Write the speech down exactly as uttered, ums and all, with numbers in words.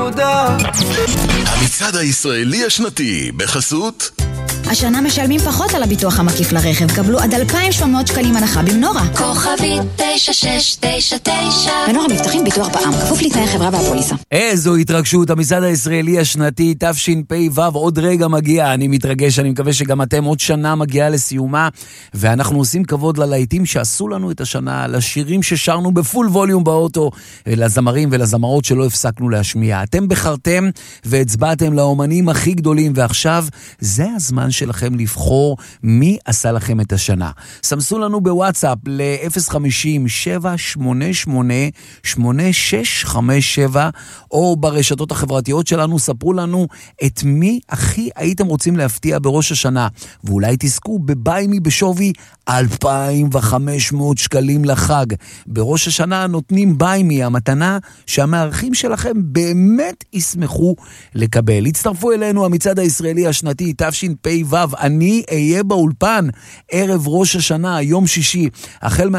עבודה. המצעד הישראלי השנתי בחסות השנה משלמים פחות על הביטוח המקיף לרכב. קבלו עד אלפיים ושמונה מאות שקלים הנחה במנורה. כוכבית תשע שש תשע תשע. מנורה מבטחים ביטוח בע"מ, כפוף לתנאי החברה והפוליסה. איזו התרגשות, המצעד הישראלי השנתי תשפ"ו עוד רגע מגיע. אני מתרגש, אני מקווה שגם אתם. עוד שנה מגיעה לסיומה, ואנחנו עושים כבוד ללהיטים שעשו לנו את השנה, לשירים ששרנו בפול ווליום באוטו, לזמרים ולזמרות שלא הפסקנו להשמיע. אתם בחרתם והצבעתם לאומנים הכי גדולים, ועכשיו זה הזמן שלכם לבחור מי עשה לכם את השנה. סמסו לנו בוואטסאפ ל-אפס חמישים שבע שמונה שמונה שמונה שש חמש שבע, או ברשתות החברתיות שלנו ספרו לנו את מי הכי הייתם רוצים להפתיע בראש השנה, ואולי תזכו בביימי בשווי אלפיים וחמש מאות שקלים לחג. בראש השנה נותנים ביימי, המתנה שהמארחים שלכם באמת ישמחו לקבל. הצטרפו אלינו, המצעד הישראלי השנתי תשפ"ו. אני אהיה באולפן ערב ראש השנה, יום שישי, החל מה